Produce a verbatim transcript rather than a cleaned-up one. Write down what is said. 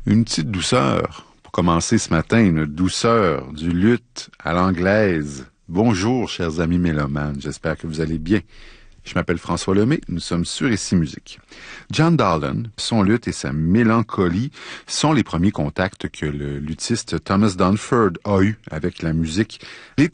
Une petite douceur pour commencer ce matin, une douceur du luth à l'anglaise. Bonjour, chers amis mélomanes, j'espère que vous allez bien. Je m'appelle François Lemay, nous sommes sur Ici Musique. John Dowland, son luth et sa mélancolie sont les premiers contacts que le luthiste Thomas Dunford a eu avec la musique. Les